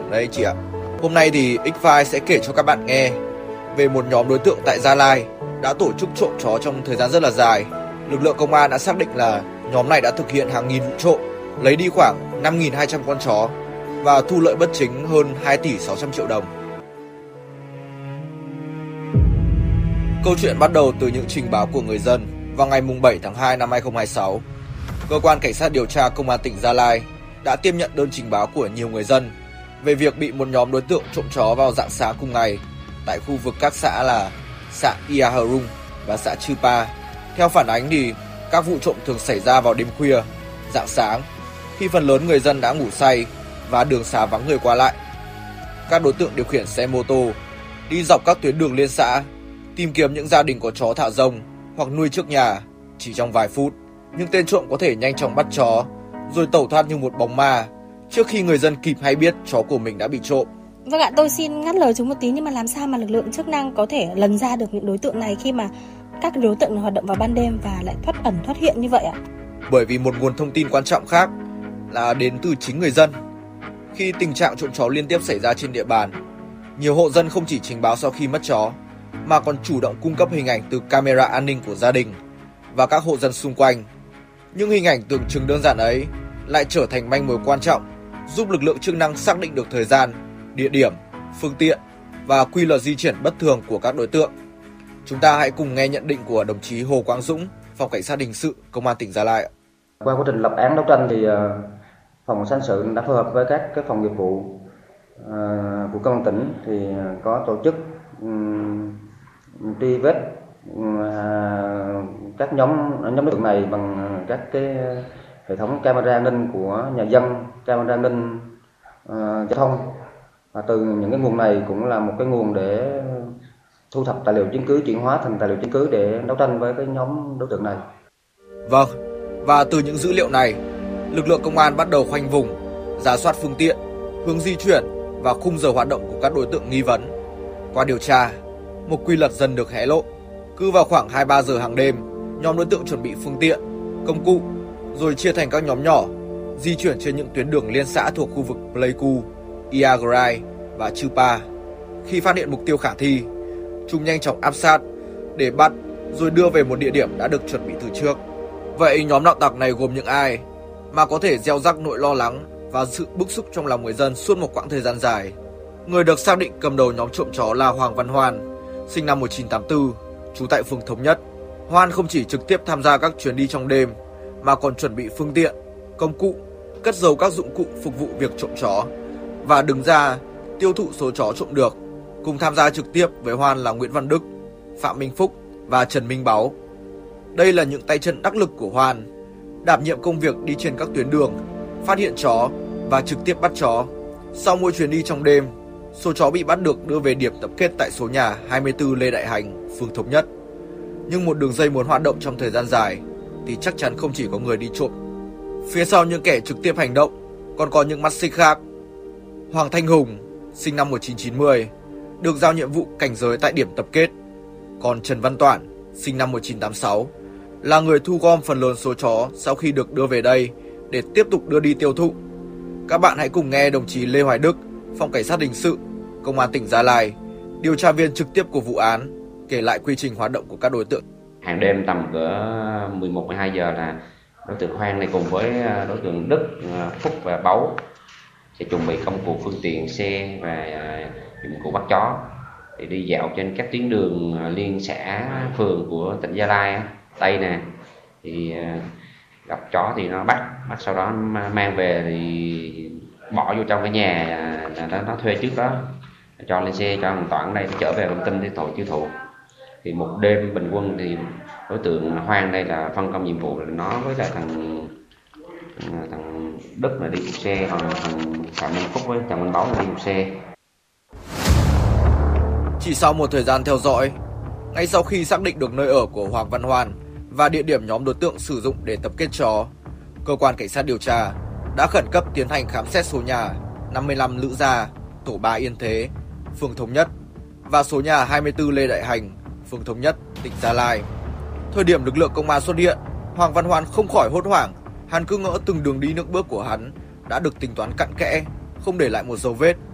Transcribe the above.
Đấy chị ạ. Hôm nay thì X-File sẽ kể cho các bạn nghe về một nhóm đối tượng tại Gia Lai đã tổ chức trộm chó trong thời gian rất là dài. Lực lượng công an đã xác định là nhóm này đã thực hiện hàng nghìn vụ trộm, lấy đi khoảng 5.200 con chó và thu lợi bất chính hơn 2 tỷ 600 triệu đồng. Câu chuyện bắt đầu từ những trình báo của người dân vào ngày 7 tháng 2 năm 2026. Cơ quan Cảnh sát điều tra Công an tỉnh Gia Lai đã tiếp nhận đơn trình báo của nhiều người dân về việc bị một nhóm đối tượng trộm chó vào rạng sáng cùng ngày tại khu vực các xã là xã Ia Harung và xã Chư Pa. Theo phản ánh thì các vụ trộm thường xảy ra vào đêm khuya, rạng sáng khi phần lớn người dân đã ngủ say và đường xá vắng người qua lại. Các đối tượng điều khiển xe mô tô đi dọc các tuyến đường liên xã tìm kiếm những gia đình có chó thả rông hoặc nuôi trước nhà. Chỉ trong vài phút, những tên trộm có thể nhanh chóng bắt chó rồi tẩu thoát như một bóng ma trước khi người dân kịp hay biết chó của mình đã bị trộm. Vâng ạ, tôi xin ngắt lời chúng một tí, nhưng mà làm sao mà lực lượng chức năng có thể lần ra được những đối tượng này khi mà các đối tượng hoạt động vào ban đêm và lại thoát ẩn thoát hiện như vậy ạ? Bởi vì một nguồn thông tin quan trọng khác là đến từ chính người dân. Khi tình trạng trộm chó liên tiếp xảy ra trên địa bàn, nhiều hộ dân không chỉ trình báo sau khi mất chó mà còn chủ động cung cấp hình ảnh từ camera an ninh của gia đình và các hộ dân xung quanh. Những hình ảnh tưởng chừng đơn giản ấy lại trở thành manh mối quan trọng giúp lực lượng chức năng xác định được thời gian, địa điểm, phương tiện và quy luật di chuyển bất thường của các đối tượng. Chúng ta hãy cùng nghe nhận định của đồng chí Hồ Quang Dũng, Phòng Cảnh sát Hình sự, Công an tỉnh Gia Lai. Qua quá trình lập án đấu tranh thì Phòng Cảnh sát Hình sự đã phối hợp với các phòng nghiệp vụ của Công an tỉnh thì có tổ chức truy vết các nhóm đối tượng này bằng các cái hệ thống camera an ninh của nhà dân, camera an ninh giao thông, và từ những cái nguồn này cũng là một cái nguồn để thu thập tài liệu chứng cứ, chuyển hóa thành tài liệu chứng cứ để đấu tranh với cái nhóm đối tượng này. Vâng, và từ những dữ liệu này, lực lượng công an bắt đầu khoanh vùng, rà soát phương tiện, hướng di chuyển và khung giờ hoạt động của các đối tượng nghi vấn. Qua điều tra, một quy luật dần được hé lộ. Cứ vào khoảng 23 giờ hàng đêm, nhóm đối tượng chuẩn bị phương tiện, công cụ, rồi chia thành các nhóm nhỏ, di chuyển trên những tuyến đường liên xã thuộc khu vực Pleiku, Iagrai và Chư Pa. Khi phát hiện mục tiêu khả thi, chúng nhanh chóng áp sát để bắt rồi đưa về một địa điểm đã được chuẩn bị từ trước. Vậy nhóm đạo tặc này gồm những ai mà có thể gieo rắc nỗi lo lắng và sự bức xúc trong lòng người dân suốt một quãng thời gian dài? Người được xác định cầm đầu nhóm trộm chó là Hoàng Văn Hoan, sinh năm 1984, trú tại phường Thống Nhất. Hoan không chỉ trực tiếp tham gia các chuyến đi trong đêm mà còn chuẩn bị phương tiện, công cụ, cất giấu các dụng cụ phục vụ việc trộm chó và đứng ra tiêu thụ số chó trộm được. Cùng tham gia trực tiếp với Hoan là Nguyễn Văn Đức, Phạm Minh Phúc và Trần Minh Báu. Đây là những tay chân đắc lực của Hoan, đảm nhiệm công việc đi trên các tuyến đường, phát hiện chó và trực tiếp bắt chó. Sau mỗi chuyến đi trong đêm, số chó bị bắt được đưa về điểm tập kết tại số nhà 24 Lê Đại Hành, phường Thống Nhất. Nhưng một đường dây muốn hoạt động trong thời gian dài thì chắc chắn không chỉ có người đi trộm. Phía sau những kẻ trực tiếp hành động còn có những mắt xích khác. Hoàng Thanh Hùng, sinh năm 1990, được giao nhiệm vụ cảnh giới tại điểm tập kết. Còn Trần Văn Toản, sinh năm 1986, là người thu gom phần lớn số chó sau khi được đưa về đây để tiếp tục đưa đi tiêu thụ. Các bạn hãy cùng nghe đồng chí Lê Hoài Đức, Phòng Cảnh sát Hình sự, Công an tỉnh Gia Lai, điều tra viên trực tiếp của vụ án, kể lại quy trình hoạt động của các đối tượng. Hàng đêm tầm cỡ 11-12 giờ là đối tượng Hoan này cùng với đối tượng Đức, Phúc và Báu sẽ chuẩn bị công cụ, phương tiện, xe và dụng cụ bắt chó để đi dạo trên các tuyến đường liên xã, phường của tỉnh Gia Lai, Tây nè, thì gặp chó thì nó bắt sau đó mang về thì bỏ vô trong cái nhà nó thuê trước đó, cho lên xe cho thằng Toản đây trở về Long Tin để tội tiêu thụ. Thì một đêm bình quân thì đối tượng Hoan đây là phân công nhiệm vụ là nó với lại thằng Đức là đi một xe, còn thằng Phạm Minh Phúc với Trần Văn Báu là đi một xe. Chỉ sau một thời gian theo dõi, ngay sau khi xác định được nơi ở của Hoàng Văn Hoan và địa điểm nhóm đối tượng sử dụng để tập kết chó, cơ quan cảnh sát điều tra đã khẩn cấp tiến hành khám xét số nhà 55 Lữ Gia, tổ 3 Yên Thế, phường Thống Nhất và số nhà 24 Lê Đại Hành, phường Thống Nhất, tỉnh Gia Lai. Thời điểm lực lượng công an xuất hiện, Hoàng Văn Hoan không khỏi hốt hoảng. Hắn cứ ngỡ từng đường đi nước bước của hắn đã được tính toán cặn kẽ, không để lại một dấu vết.